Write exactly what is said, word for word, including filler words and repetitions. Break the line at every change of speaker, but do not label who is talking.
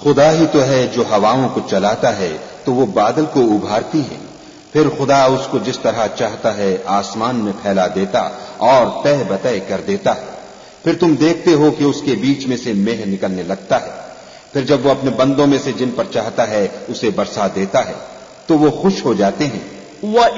खुदा ही तो है जो हवाओं को चलाता है तो वो बादल को उभारती है, फिर खुदा उसको जिस तरह चाहता है आसमान में फैला देता और तह बतह कर देता है। फिर तुम देखते हो कि उसके बीच में से मेह निकलने लगता है। फिर जब वो अपने बंदों में से जिन पर चाहता है उसे बरसा देता है तो वो खुश हो जाते हैं।